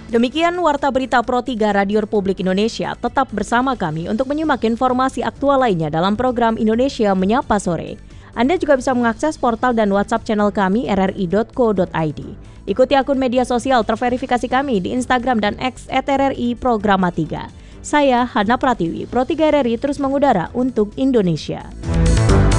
Demikian Warta Berita Pro 3 Radio Republik Indonesia. Tetap bersama kami untuk menyimak informasi aktual lainnya dalam program Indonesia Menyapa Sore. Anda juga bisa mengakses portal dan WhatsApp channel kami rri.co.id. Ikuti akun media sosial terverifikasi kami di Instagram dan X @RRI Programa 3. Saya Hana Pratiwi, Pro 3 RRI terus mengudara untuk Indonesia.